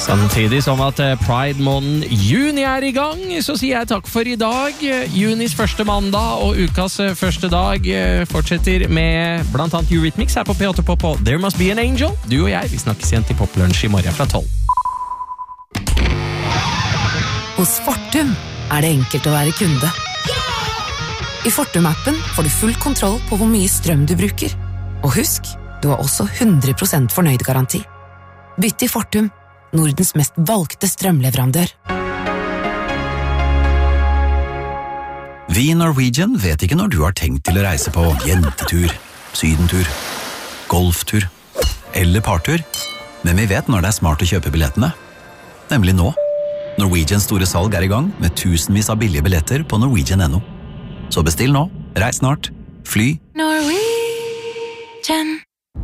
Samtidig som at Pride-måneden juni I gang, så sier jeg takk for I dag. Junis første mandag og ukas første dag fortsetter med blant annet Eurythmics her på P8 Pop og There Must Be an Angel. Du og jeg, vi snakkes igjen til Poplunsj I morgen fra 12. Hos Fortum det enkelt å være kunde. I Fortum-appen får du full kontroll på hvor mye strøm du bruker. Og husk, du har også 100% fornøyd-garanti. Bytt til Fortum, Nordens mest valgte strømleverandør. Vi I Norwegian vet ikke når du har tenkt til å reise på jentetur, sydentur, golftur eller partur, men vi vet når det smart å kjøpe billettene. Nemlig nå. Norwegians store salg I gang med tusenvis av billige billetter på Norwegian.no. Så bestill nå, reis snart, fly. Norwegian.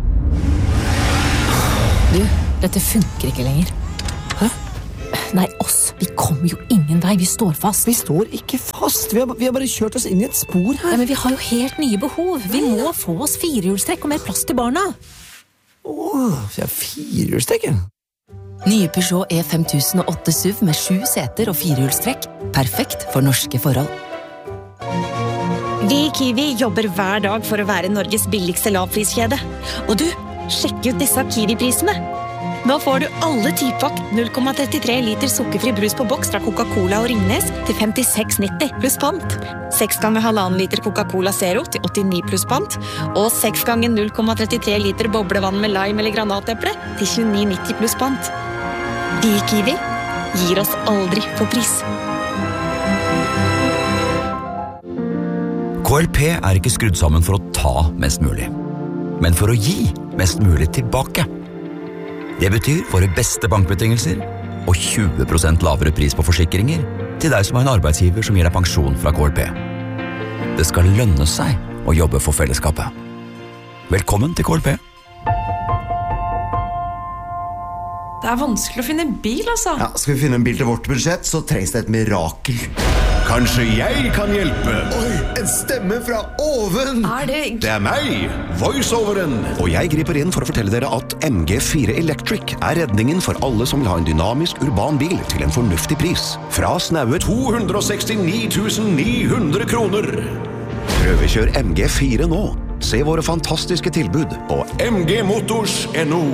Du, dette funker ikke lenger. Hæ? Nei, oss. Vi kommer jo ingen vei. Vi står fast. Vi står ikke fast. Vi har bare kjørt oss inn I et spor her. Ja, men vi har jo helt nye behov. Vi må få oss firehjulstrekk og mer plass til barna. Ja, firehjulstrekk, ja. Nye Peugeot E5008 SUV med 7 seter og firehjulstrekk. Perfekt for norske forhold. Vi I Kiwi jobber hver dag for å være Norges billigste lavpriskjede. Og du, sjekk ut disse Kiwi-prisene. Nå får du alle 10-pakk 0,33 liter sukkerfri brus på boks fra Coca-Cola og Ringnes til 56,90 pluss pant. 6 ganger 1,5 liter Coca-Cola Zero til 89 pluss pant. Og 6 ganger 0,33 liter boblevann med lime eller granateple til 29,90 pluss pant. Vi I Kiwi gir oss aldri på pris. KLP ikke skrudd sammen for å ta mest mulig, men for å gi mest mulig tilbake. Det betyr våre beste bankbetingelser og 20% lavere pris på forsikringer til deg som har en arbeidsgiver som gir deg pensjon fra KLP. Det skal lønne seg å jobbe for fellesskapet. Velkommen til KLP. Det vanskelig å finne bil, altså. Ja, skal vi finne en bil til vårt budsjett, så trengs det et mirakel. Kanskje jeg kan hjelpe? Oi, en stemme fra oven! Det meg, voiceoveren. Og jeg griper inn for å fortelle dere at MG4 Electric redningen for alle som vil ha en dynamisk urban bil til en fornuftig pris. Fra snaue 269 900 kroner. Prøvekjør MG4 nå. Se våre fantastiske tilbud på mgmotors.no.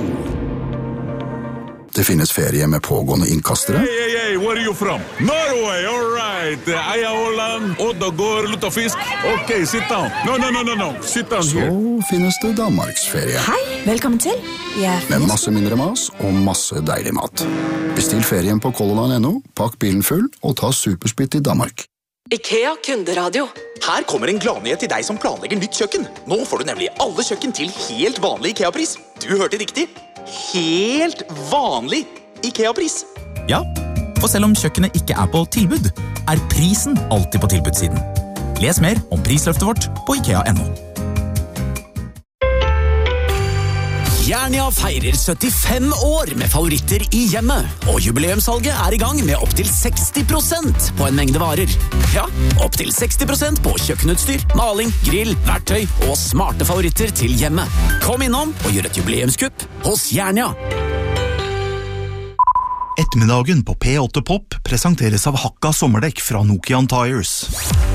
Det finnes ferie med pågående innkastere. Hey, where are you from? Norway, all right. Jeg Holland, Oddagård, Luttafisk. Ok, sit down. No, sit down here. Så finnes det Danmarksferie. Hei, velkommen til. Med masse mindre mas og masse deilig mat. Bestill ferien på Colorline.no, pakk bilen full og ta supersplitt til Danmark. IKEA Kunderadio. Her kommer en gladnyhet til deg som planlegger nytt kjøkken. Nå får du nemlig alle kjøkken til helt vanlig IKEA-pris. Du hørte riktig. Helt vanlig IKEA-pris. Ja, for selv om kjøkkenet ikke på tilbud, prisen alltid på tilbudssiden. Les mer om prisløftet vårt på IKEA.no. Jernia feirer 75 år med favoritter I hjemmet, og jubileumssalget I gang med opp til 60% på en mengde varer. Ja, opp til 60% på kjøkkenutstyr, maling, grill, verktøy og smarte favoritter til hjemmet. Kom innom og gjør et jubileumskupp hos Jernia. Ettermiddagen på P8 Pop presenteres av Hakka sommerdekk fra Nokian Tires.